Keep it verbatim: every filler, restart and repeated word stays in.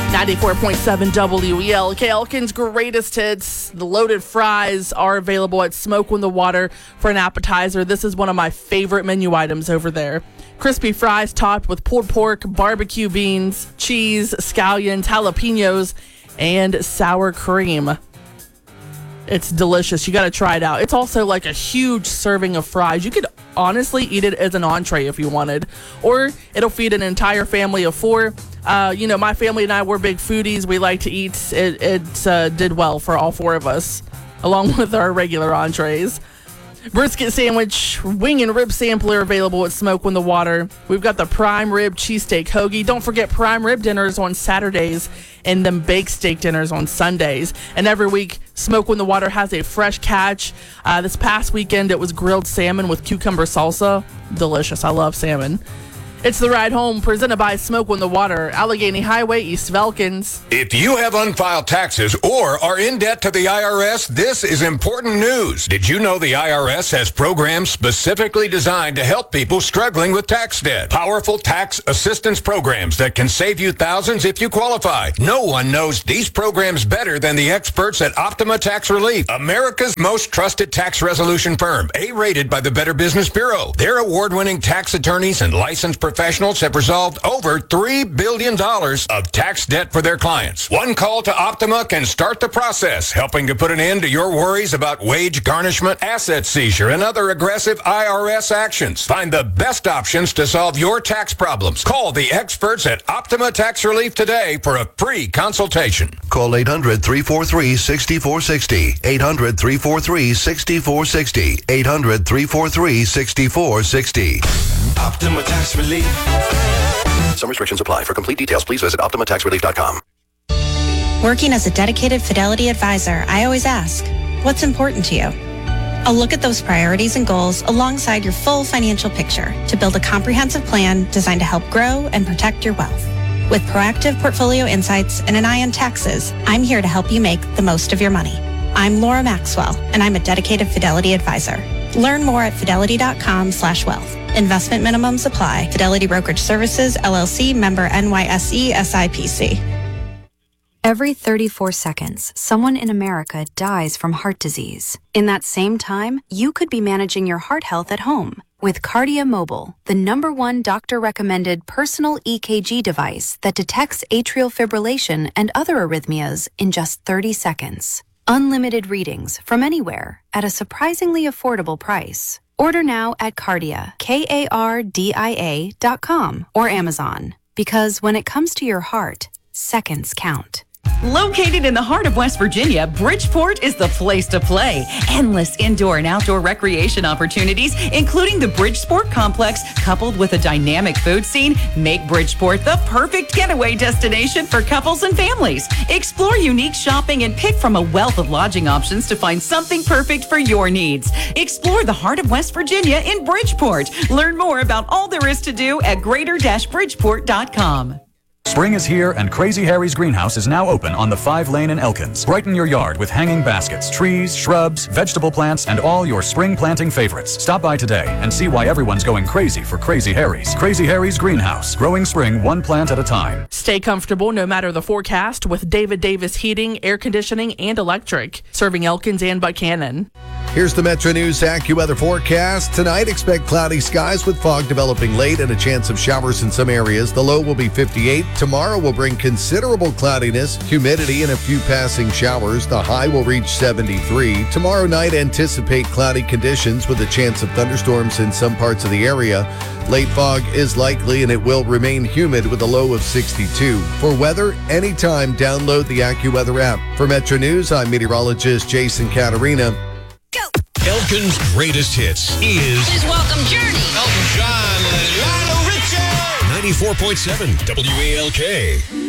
ninety-four point seven W E L K, Elkins' greatest hits. The loaded fries are available at Smoke on the Water for an appetizer. This is one of my favorite menu items over there. Crispy fries topped with pulled pork, barbecue beans, cheese, scallions, jalapenos, and sour cream. It's delicious. You got to try it out. It's also like a huge serving of fries. You could honestly eat it as an entree if you wanted, or it'll feed an entire family of four. Uh, you know, my family and I, we're big foodies. We like to eat. It, it uh, did well for all four of us, along with our regular entrees. Brisket sandwich, wing and rib sampler available at Smoke on the Water. We've got the prime rib cheesesteak hoagie. Don't forget prime rib dinners on Saturdays and them baked steak dinners on Sundays. And every week, Smoke on the Water has a fresh catch. Uh, this past weekend, it was grilled salmon with cucumber salsa. Delicious. I love salmon. It's The Ride Home, presented by Smoke on the Water, Allegheny Highway, East of Elkins. If you have unfiled taxes or are in debt to the I R S, this is important news. Did you know the I R S has programs specifically designed to help people struggling with tax debt? Powerful tax assistance programs that can save you thousands if you qualify. No one knows these programs better than the experts at Optima Tax Relief, America's most trusted tax resolution firm, A-rated by the Better Business Bureau. Their award-winning tax attorneys and licensed professionals have resolved over three billion dollars of tax debt for their clients. One call to Optima can start the process, helping to put an end to your worries about wage garnishment, asset seizure, and other aggressive I R S actions. Find the best options to solve your tax problems. Call the experts at Optima Tax Relief today for a free consultation. Call eight hundred, three four three, six four six zero. eight hundred, three four three, six four six zero. eight hundred, three four three, six four six zero. Optima Tax Relief. Some restrictions apply. For complete details, please visit optima tax relief dot com. Working as a dedicated Fidelity advisor, I always ask, what's important to you? I'll look at those priorities and goals alongside your full financial picture to build a comprehensive plan designed to help grow and protect your wealth. With proactive portfolio insights and an eye on taxes, I'm here to help you make the most of your money. I'm Laura Maxwell, and I'm a dedicated Fidelity advisor. Learn more at fidelity.com slash wealth. Investment minimums apply. Fidelity Brokerage Services, L L C, member N Y S E, S I P C. Every thirty-four seconds, someone in America dies from heart disease. In that same time, you could be managing your heart health at home with Kardia Mobile, the number one doctor-recommended personal E K G device that detects atrial fibrillation and other arrhythmias in just thirty seconds. Unlimited readings from anywhere at a surprisingly affordable price. Order now at Kardia, K A R D I A dot com or Amazon. Because when it comes to your heart, seconds count. Located in the heart of West Virginia, Bridgeport is the place to play. Endless indoor and outdoor recreation opportunities, including the Bridgeport Complex, coupled with a dynamic food scene, make Bridgeport the perfect getaway destination for couples and families. Explore unique shopping and pick from a wealth of lodging options to find something perfect for your needs. Explore the heart of West Virginia in Bridgeport. Learn more about all there is to do at greater bridgeport dot com. Spring is here, and Crazy Harry's Greenhouse is now open on the five lane in Elkins. Brighten your yard with hanging baskets, trees, shrubs, vegetable plants, and all your spring planting favorites. Stop by today and see why everyone's going crazy for Crazy Harry's. Crazy Harry's Greenhouse, growing spring one plant at a time. Stay comfortable no matter the forecast with David Davis Heating, Air Conditioning, and Electric, serving Elkins and Buchanan. Here's the Metro News AccuWeather forecast. Tonight, expect cloudy skies with fog developing late and a chance of showers in some areas. The low will be fifty-eight. Tomorrow will bring considerable cloudiness, humidity, and a few passing showers. The high will reach seventy-three. Tomorrow night, anticipate cloudy conditions with a chance of thunderstorms in some parts of the area. Late fog is likely, and it will remain humid with a low of sixty-two. For weather, anytime, download the AccuWeather app. For Metro News, I'm meteorologist Jason Caterina. Elkins' greatest hits is... Please welcome Journey. Elton John and Lionel Richie. ninety-four point seven W A L K.